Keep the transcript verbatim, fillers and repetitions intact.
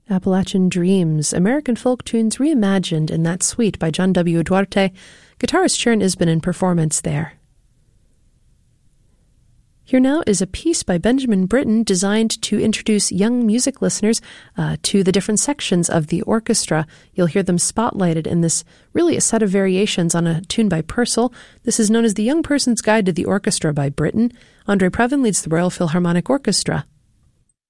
Appalachian Dreams, American folk tunes reimagined in that suite by John W. Duarte. Guitarist Sharon Isbin in performance there. Here now is a piece by Benjamin Britten designed to introduce young music listeners uh, to the different sections of the orchestra. You'll hear them spotlighted in this really a set of variations on a tune by Purcell. This is known as The Young Person's Guide to the Orchestra by Britten. Andre Previn leads the Royal Philharmonic Orchestra.